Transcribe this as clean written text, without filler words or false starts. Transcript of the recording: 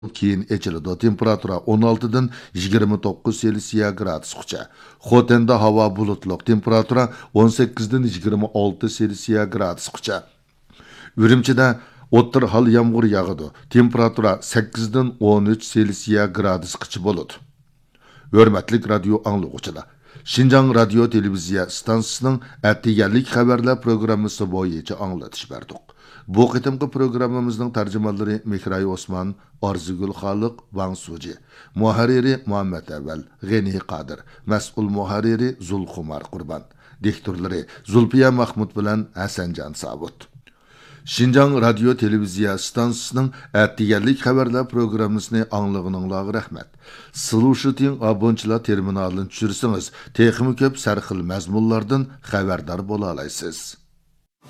keyin echiladi. Temperatura 16 dan 29 Selsiya gradusgacha. Xotenda havo bulutliq. Temperatura 18 dan 26 Selsiya gradusgacha. Ürümçide o'ttir hal yağmur yağıdı. Temperatura 8 dan 13 Selsiya gradusgacha bo'ladi. Hörmətlik radio anlıqçılar. Şinjan Radio Televiziya stansiyasının ətiyyanlik xəbərlər proqramısı boyunca anlatış verdik. Bu qitimki proqramımızın tərcümanları Mehray Osman, Arzugul Xaliq, Van Suci, muharriri Muhammed Əvəl, G'eni Qadir, mas'ul muharriri Zulxumar Qurban, diktorları Zulfiya Mahmud bilan Hasanjan Sabut. Şinjan Radio Televiziya stansiyasının ətiyyanlik xəbərlər proqramısını anlığınızға rəhmət. Sıluşutin abonçilar terminalını düşürsünüz, texmi köp sərxil məzmunlardan xəbərdar bola alaysınız.